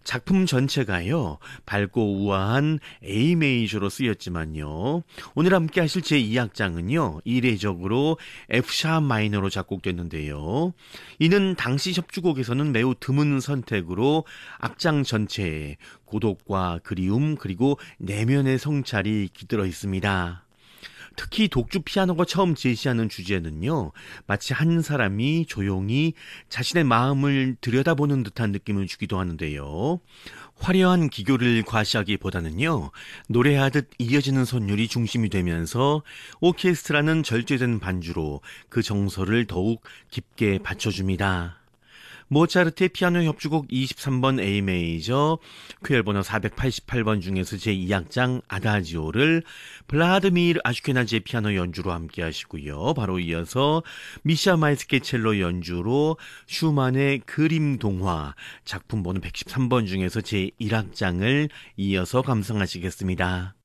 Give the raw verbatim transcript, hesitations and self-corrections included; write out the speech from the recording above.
작품 전체가요, 밝고 우아한 A 메이저로 쓰였지만요, 오늘 함께 하실 제이 악장은요, 이례적으로 F샵 마이너로 작곡됐는데요. 이는 당시 협주곡에서는 매우 드문 선택으로 악장 전체에 고독과 그리움 그리고 내면의 성찰이 깃들어 있습니다. 특히 독주 피아노가 처음 제시하는 주제는요, 마치 한 사람이 조용히 자신의 마음을 들여다보는 듯한 느낌을 주기도 하는데요. 화려한 기교를 과시하기보다는요, 노래하듯 이어지는 선율이 중심이 되면서 오케스트라는 절제된 반주로 그 정서를 더욱 깊게 받쳐줍니다. 모차르트의 피아노 협주곡 이십삼 번 A 메이저, 큐엘 번호 사백팔십팔 번 중에서 제이 악장 아다지오를 블라드미르 아슈케나지의 피아노 연주로 함께 하시고요. 바로 이어서 미샤 마이스케 첼로 연주로 슈만의 그림 동화, 작품 번호 백십삼 번 중에서 제일 악장을 이어서 감상하시겠습니다.